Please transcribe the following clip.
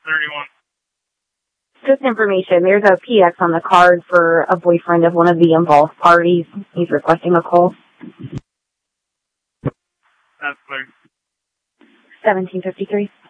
31. Just information, there's a PX on the card for a boyfriend of one of the involved parties. He's requesting a call. That's clear. 1753.